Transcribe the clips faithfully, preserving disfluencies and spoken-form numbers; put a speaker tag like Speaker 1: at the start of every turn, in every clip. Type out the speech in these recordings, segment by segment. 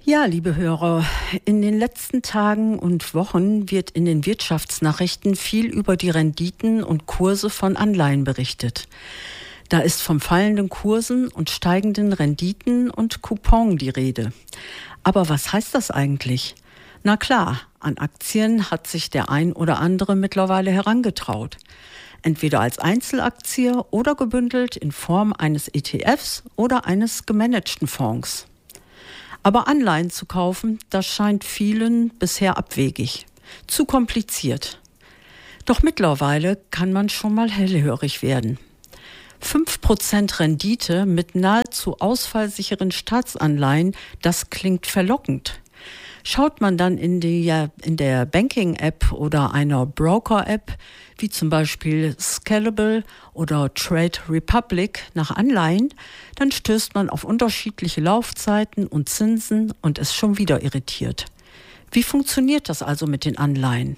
Speaker 1: Ja, liebe Hörer, in den letzten Tagen und Wochen wird in den Wirtschaftsnachrichten viel über die Renditen und Kurse von Anleihen berichtet. Da ist von fallenden Kursen und steigenden Renditen und Coupon die Rede. Aber was heißt das eigentlich? Na klar, an Aktien hat sich der ein oder andere mittlerweile herangetraut. Entweder als Einzelaktie oder gebündelt in Form eines E T Fs oder eines gemanagten Fonds. Aber Anleihen zu kaufen, das scheint vielen bisher abwegig, zu kompliziert. Doch mittlerweile kann man schon mal hellhörig werden. fünf Prozent Rendite mit nahezu ausfallsicheren Staatsanleihen, das klingt verlockend. Schaut man dann in, die, in der Banking-App oder einer Broker-App, wie zum Beispiel Scalable oder Trade Republic nach Anleihen, dann stößt man auf unterschiedliche Laufzeiten und Zinsen und ist schon wieder irritiert. Wie funktioniert das also mit den Anleihen?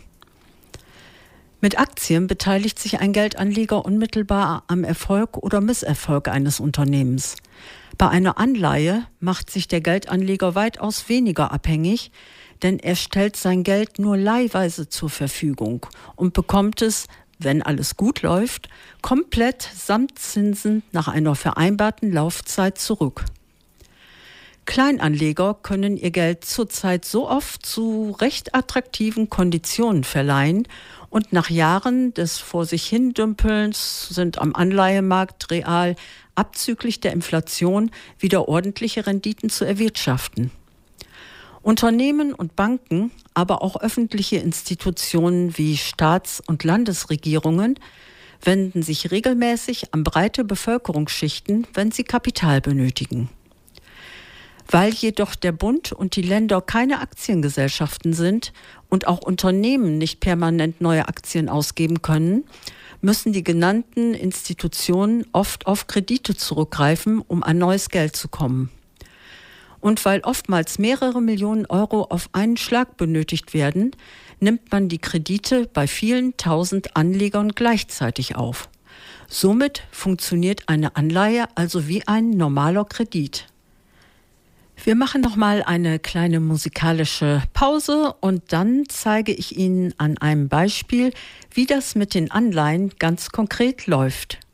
Speaker 1: Mit Aktien beteiligt sich ein Geldanleger unmittelbar am Erfolg oder Misserfolg eines Unternehmens. Bei einer Anleihe macht sich der Geldanleger weitaus weniger abhängig, denn er stellt sein Geld nur leihweise zur Verfügung und bekommt es, wenn alles gut läuft, komplett samt Zinsen nach einer vereinbarten Laufzeit zurück. Kleinanleger können ihr Geld zurzeit so oft zu recht attraktiven Konditionen verleihen und nach Jahren des vor sich hin Dümpelns sind am Anleihemarkt real abzüglich der Inflation wieder ordentliche Renditen zu erwirtschaften. Unternehmen und Banken, aber auch öffentliche Institutionen wie Staats- und Landesregierungen wenden sich regelmäßig an breite Bevölkerungsschichten, wenn sie Kapital benötigen. Weil jedoch der Bund und die Länder keine Aktiengesellschaften sind und auch Unternehmen nicht permanent neue Aktien ausgeben können, müssen die genannten Institutionen oft auf Kredite zurückgreifen, um an neues Geld zu kommen. Und weil oftmals mehrere Millionen Euro auf einen Schlag benötigt werden, nimmt man die Kredite bei vielen tausend Anlegern gleichzeitig auf. Somit funktioniert eine Anleihe also wie ein normaler Kredit. Wir machen noch mal eine kleine musikalische Pause und dann zeige ich Ihnen an einem Beispiel, wie das mit den Anleihen ganz konkret läuft.